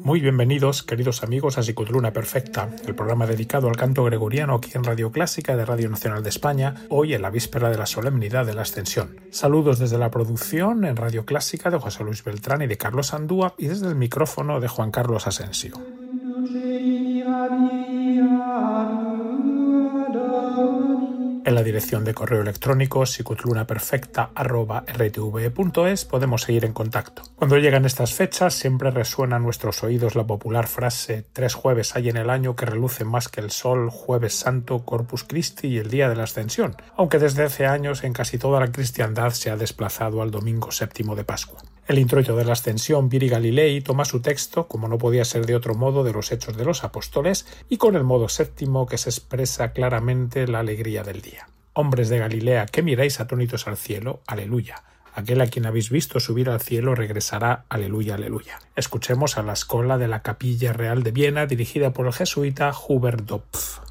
Muy bienvenidos, queridos amigos, a Psicotruna Perfecta, el programa dedicado al canto gregoriano aquí en Radio Clásica de Radio Nacional de España, hoy en la víspera de la solemnidad de la Ascensión. Saludos desde la producción en Radio Clásica de José Luis Beltrán y de Carlos Andúa y desde el micrófono de Juan Carlos Asensio. En la dirección de correo electrónico psicotrunaperfecta@rtve.es podemos seguir en contacto. Cuando llegan estas fechas siempre resuena en nuestros oídos la popular frase: 3 jueves hay en el año que relucen más que el sol, Jueves Santo, Corpus Christi y el Día de la Ascensión, aunque desde hace años en casi toda la cristiandad se ha desplazado al domingo séptimo de Pascua. El introito de la Ascensión, Viri Galilei, toma su texto, como no podía ser de otro modo, de los Hechos de los Apóstoles y con el modo séptimo que se expresa claramente la alegría del día. Hombres de Galilea, ¿qué miráis atónitos al cielo? Aleluya. Aquel a quien habéis visto subir al cielo regresará. Aleluya, aleluya. Escuchemos a la escola de la Capilla Real de Viena dirigida por el jesuita Hubert Dopf.